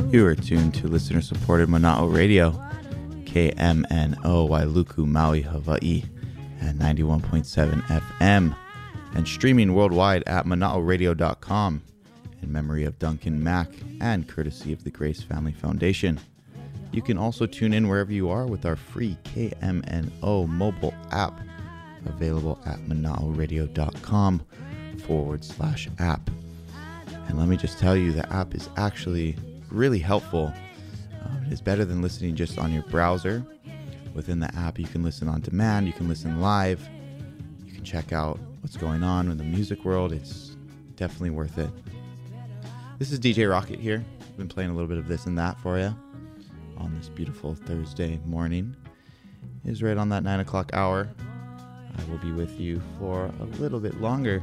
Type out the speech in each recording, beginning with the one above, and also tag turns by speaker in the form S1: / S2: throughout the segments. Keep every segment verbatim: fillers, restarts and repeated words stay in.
S1: You are tuned to listener-supported Mana'o Radio, K M N O Wailuku, Maui, Hawaii, at ninety-one point seven F M, and streaming worldwide at mana'o radio dot com in memory of Duncan Mack and courtesy of the Grace Family Foundation. You can also tune in wherever you are with our free K M N O mobile app, available at mana'o radio dot com forward slash app. And let me just tell you, the app is actually really helpful. Uh, it is better than listening just on your browser. Within the app, you can listen on demand, you can listen live, you can check out what's going on in the music world. It's definitely worth it. This is D J Rocket here. I've been playing a little bit of this and that for you on this beautiful Thursday morning. It is right on that nine o'clock hour. I will be with you for a little bit longer.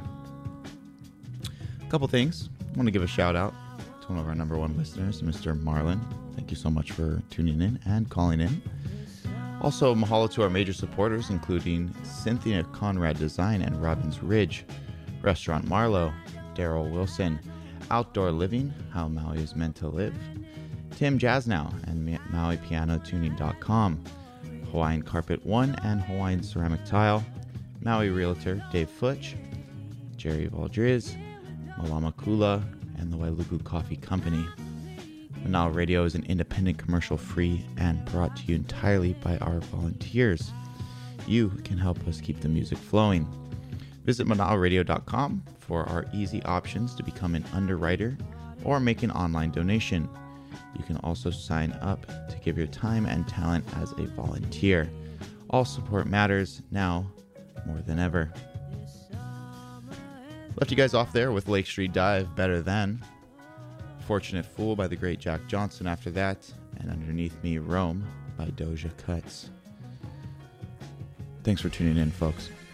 S1: A couple things. I want to give a shout out to one of our number one listeners, Mister Marlon. Thank you so much for tuning in and calling in. Also, mahalo to our major supporters, including Cynthia Conrad Design and Robbins Ridge, Restaurant Marlowe, Daryl Wilson, Outdoor Living, How Maui is Meant to Live, Tim Jasnow and Maui Piano Tuning dot com, Hawaiian Carpet One and Hawaiian Ceramic Tile, Maui Realtor Dave Futch, Jerry Valdriz, Malama Kula, and the Wailuku Coffee Company. Mana'o Radio is an independent, commercial-free, and brought to you entirely by our volunteers. You can help us keep the music flowing. Visit mana'o radio dot com for our easy options to become an underwriter or make an online donation. You can also sign up to give your time and talent as a volunteer. All support matters now more than ever. Left you guys off there with Lake Street Dive, Better Than. Fortunate Fool by the great Jack Johnson after that. And underneath me, Rome by Doja Cuts. Thanks for tuning in, folks.